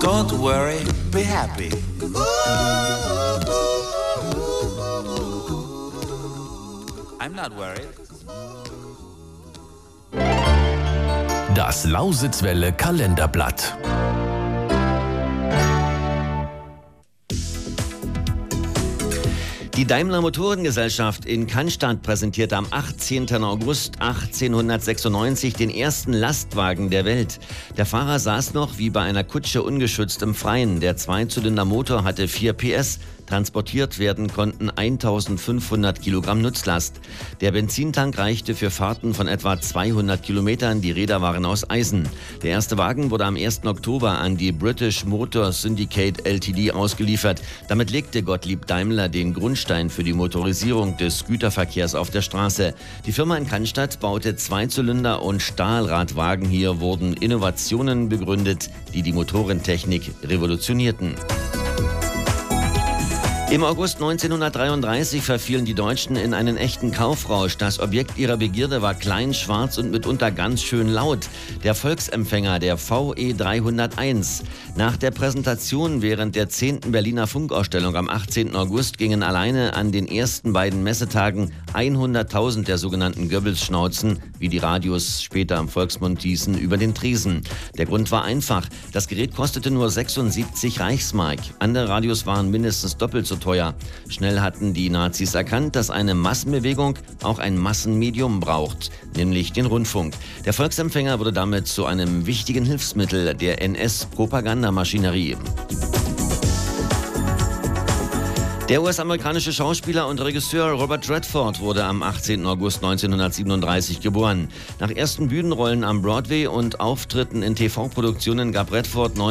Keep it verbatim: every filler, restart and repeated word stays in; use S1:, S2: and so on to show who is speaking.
S1: Don't worry, be happy. I'm not worried.
S2: Das Lausitzwelle Kalenderblatt.
S3: Die Daimler Motorengesellschaft in Cannstatt präsentierte am achtzehnten August achtzehnhundertsechsundneunzig den ersten Lastwagen der Welt. Der Fahrer saß noch wie bei einer Kutsche ungeschützt im Freien. Der Zweizylindermotor hatte vier P S. Transportiert werden konnten eintausendfünfhundert Kilogramm Nutzlast. Der Benzintank reichte für Fahrten von etwa zweihundert Kilometern. Die Räder waren aus Eisen. Der erste Wagen wurde am ersten Oktober an die British Motor Syndicate L T D ausgeliefert. Damit legte Gottlieb Daimler den Grundstein für die Motorisierung des Güterverkehrs auf der Straße. Die Firma in Cannstatt baute Zweizylinder- und Stahlradwagen. Hier wurden Innovationen begründet, die die Motorentechnik revolutionierten. Im August neunzehnhundertdreiunddreißig verfielen die Deutschen in einen echten Kaufrausch. Das Objekt ihrer Begierde war klein, schwarz und mitunter ganz schön laut. Der Volksempfänger, der V E dreihunderteins. Nach der Präsentation während der zehnten Berliner Funkausstellung am achtzehnten August gingen alleine an den ersten beiden Messetagen hunderttausend der sogenannten Goebbels-Schnauzen, wie die Radios später im Volksmund hießen, über den Tresen. Der Grund war einfach. Das Gerät kostete nur sechsundsiebzig Reichsmark. Andere Radios waren mindestens doppelt so teuer. Schnell hatten die Nazis erkannt, dass eine Massenbewegung auch ein Massenmedium braucht, nämlich den Rundfunk. Der Volksempfänger wurde damit zu einem wichtigen Hilfsmittel der N S-Propagandamaschinerie. Der U S-amerikanische Schauspieler und Regisseur Robert Redford wurde am achtzehnten August neunzehnhundertsiebenunddreißig geboren. Nach ersten Bühnenrollen am Broadway und Auftritten in T V-Produktionen gab Redford